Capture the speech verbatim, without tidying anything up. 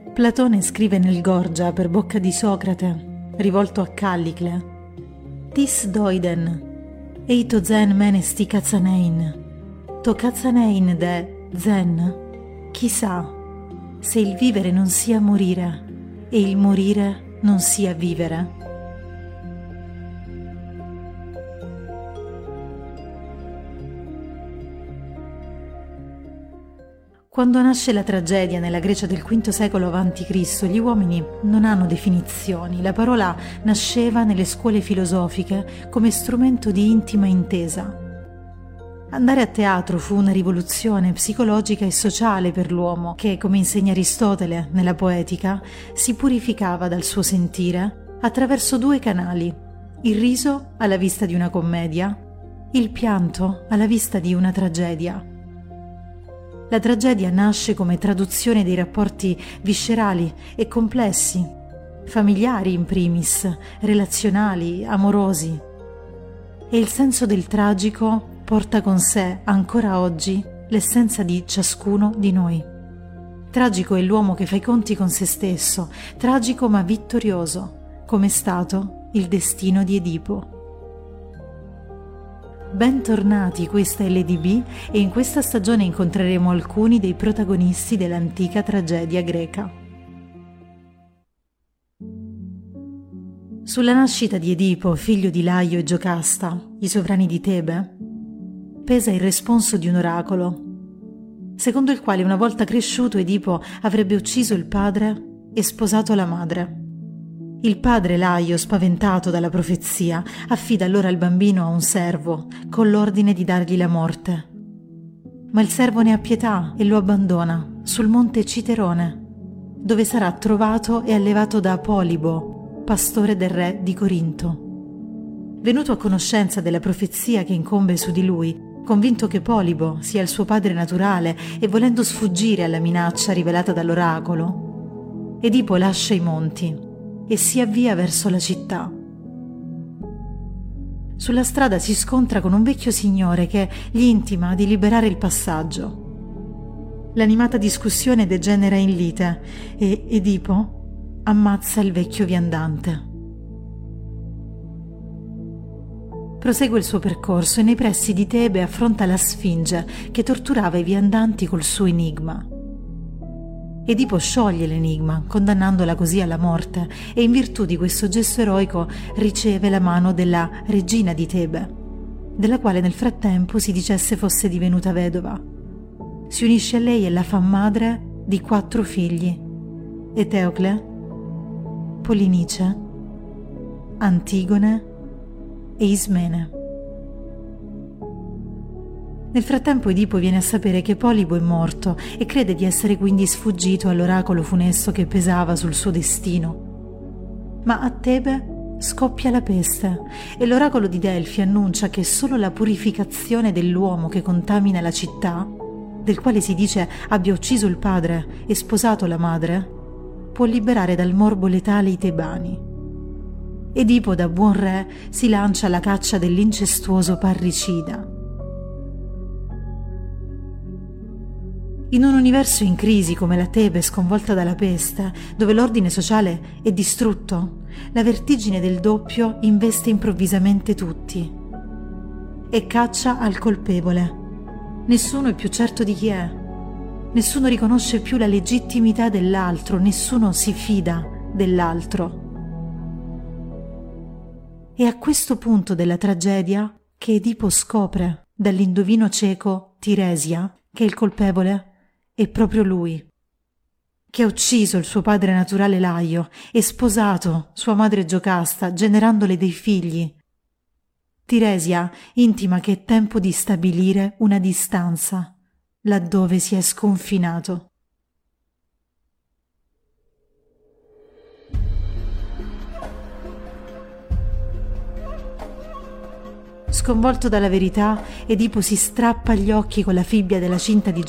Platone scrive nel Gorgia per bocca di Socrate, rivolto a Callicle: Tis doiden, eito zen menesti katsanein, to katsanein de zen, chissà se il vivere non sia morire e il morire non sia vivere. Quando nasce la tragedia nella Grecia del quinto secolo avanti Cristo, gli uomini non hanno definizioni. La parola nasceva nelle scuole filosofiche come strumento di intima intesa. Andare a teatro fu una rivoluzione psicologica e sociale per l'uomo che, come insegna Aristotele nella Poetica, si purificava dal suo sentire attraverso due canali: il riso alla vista di una commedia, il pianto alla vista di una tragedia. La tragedia nasce come traduzione dei rapporti viscerali e complessi, familiari in primis, relazionali, amorosi. E il senso del tragico porta con sé ancora oggi l'essenza di ciascuno di noi. Tragico è l'uomo che fa i conti con se stesso, tragico ma vittorioso, come è stato il destino di Edipo. Bentornati, questa è Lady B e in questa stagione incontreremo alcuni dei protagonisti dell'antica tragedia greca. Sulla nascita di Edipo, figlio di Laio e Giocasta, i sovrani di Tebe, pesa il responso di un oracolo, secondo il quale una volta cresciuto Edipo avrebbe ucciso il padre e sposato la madre. Il padre Laio, spaventato dalla profezia, affida allora il bambino a un servo con l'ordine di dargli la morte. Ma il servo ne ha pietà e lo abbandona sul monte Citerone, dove sarà trovato e allevato da Polibo, pastore del re di Corinto. Venuto a conoscenza della profezia che incombe su di lui, convinto che Polibo sia il suo padre naturale e volendo sfuggire alla minaccia rivelata dall'oracolo, Edipo lascia i monti e si avvia verso la città. Sulla strada si scontra con un vecchio signore che gli intima di liberare il passaggio. L'animata discussione degenera in lite e Edipo ammazza il vecchio viandante. Prosegue il suo percorso e nei pressi di Tebe affronta la Sfinge che torturava i viandanti col suo enigma. Edipo scioglie l'enigma, condannandola così alla morte, e in virtù di questo gesto eroico riceve la mano della regina di Tebe, della quale nel frattempo si dicesse fosse divenuta vedova. Si unisce a lei e la fa madre di quattro figli: Eteocle, Polinice, Antigone e Ismene. Nel frattempo Edipo viene a sapere che Polibo è morto e crede di essere quindi sfuggito all'oracolo funesto che pesava sul suo destino. Ma a Tebe scoppia la peste e l'oracolo di Delfi annuncia che solo la purificazione dell'uomo che contamina la città, del quale si dice abbia ucciso il padre e sposato la madre, può liberare dal morbo letale i tebani. Edipo, da buon re, si lancia alla caccia dell'incestuoso parricida. In un universo in crisi come la Tebe sconvolta dalla peste, dove l'ordine sociale è distrutto, la vertigine del doppio investe improvvisamente tutti e caccia al colpevole. Nessuno è più certo di chi è, nessuno riconosce più la legittimità dell'altro, nessuno si fida dell'altro. È a questo punto della tragedia che Edipo scopre dall'indovino cieco Tiresia che il colpevole è proprio lui, che ha ucciso il suo padre naturale Laio e sposato sua madre Giocasta, generandole dei figli. Tiresia intima che è tempo di stabilire una distanza laddove si è sconfinato. Sconvolto dalla verità, Edipo si strappa gli occhi con la fibbia della cinta di